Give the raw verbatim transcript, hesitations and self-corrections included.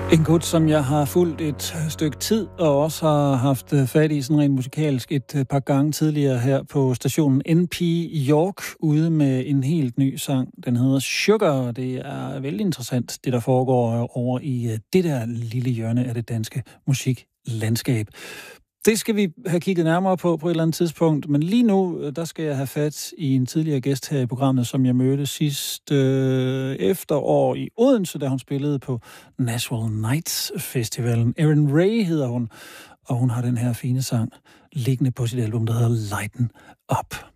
En gut, som jeg har fulgt et stykke tid, og også har haft fat i sådan rent musikalsk et par gange tidligere her på stationen N P York, ude med en helt ny sang. Den hedder Sugar, det er vældig interessant, det der foregår over i det der lille hjørne af det danske musiklandskab. Det skal vi have kigget nærmere på på et eller andet tidspunkt, men lige nu, der skal jeg have fat i en tidligere gæst her i programmet, som jeg mødte sidste øh, efterår i Odense, da hun spillede på Nashville Nights Festivalen. Erin Ray hedder hun, og hun har den her fine sang liggende på sit album, der hedder Lighten Up.